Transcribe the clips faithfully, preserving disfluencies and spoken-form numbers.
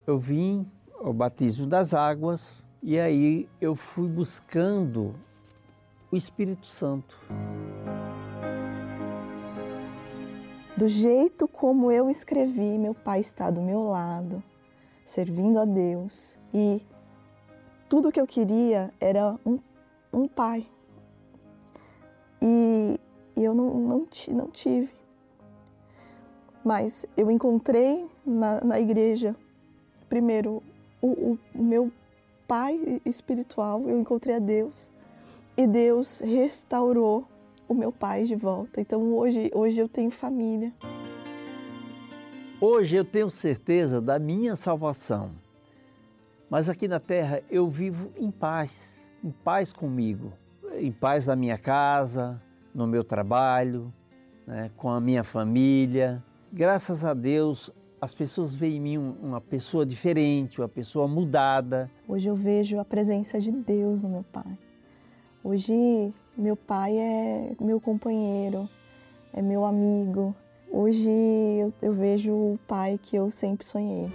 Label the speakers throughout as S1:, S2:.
S1: eu vim ao batismo das águas e aí eu fui buscando o Espírito Santo.
S2: Do jeito como eu escrevi, meu pai está do meu lado, servindo a Deus. E tudo que eu queria era um, um pai. E, e eu não, não, não tive. Mas eu encontrei na, na igreja, primeiro, o, o, o meu pai espiritual, eu encontrei a Deus. E Deus restaurou o meu pai de volta. Então hoje, hoje eu tenho família.
S1: Hoje eu tenho certeza da minha salvação. Mas aqui na terra eu vivo em paz, em paz comigo, em paz na minha casa, no meu trabalho, né, com a minha família. Graças a Deus, as pessoas veem em mim uma pessoa diferente, uma pessoa mudada.
S2: Hoje eu vejo a presença de Deus no meu pai. Hoje meu pai é meu companheiro, é meu amigo. Hoje eu, eu vejo o pai que eu sempre sonhei.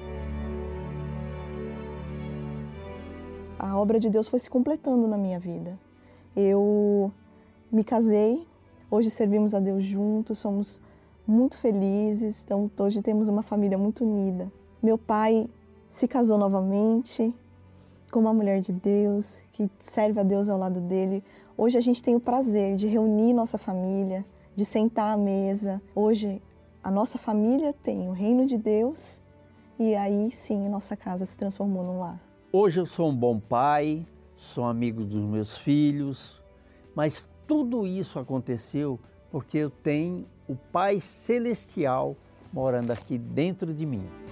S2: A obra de Deus foi se completando na minha vida. Eu me casei, hoje servimos a Deus juntos, somos muito felizes, então hoje temos uma família muito unida. Meu pai se casou novamente com uma mulher de Deus, que serve a Deus ao lado dele. Hoje a gente tem o prazer de reunir nossa família, de sentar à mesa. Hoje a nossa família tem o reino de Deus e aí sim nossa casa se transformou num lar.
S1: Hoje eu sou um bom pai, sou amigo dos meus filhos, mas tudo isso aconteceu porque eu tenho o Pai Celestial morando aqui dentro de mim.